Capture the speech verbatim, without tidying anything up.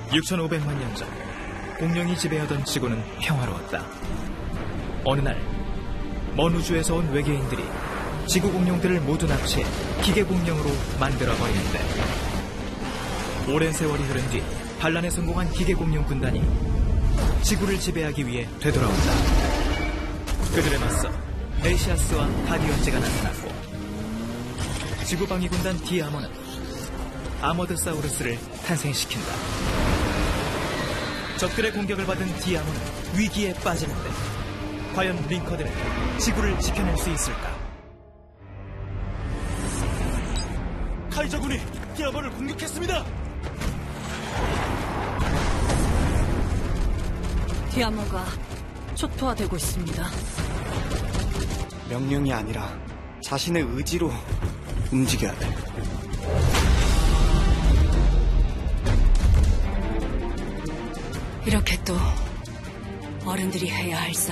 육천오백만 년 전, 공룡이 지배하던 지구는 평화로웠다. 어느 날, 먼 우주에서 온 외계인들이 지구 공룡들을 모두 납치해 기계 공룡으로 만들어버리는데, 오랜 세월이 흐른 뒤 반란에 성공한 기계 공룡 군단이 지구를 지배하기 위해 되돌아온다. 그들에 맞서 에시아스와 가디언즈가 나타났고, 지구 방위 군단 디아모는 아머드사우루스를 탄생시킨다. 적들의 공격을 받은 디아모는 위기에 빠지는데, 과연 링커들은 지구를 지켜낼 수 있을까? 카이저군이 디아모를 공격했습니다! 디아모가 초토화되고 있습니다. 명령이 아니라 자신의 의지로 움직여야 돼. 이렇게 또 어른들이 해야 할 싸움.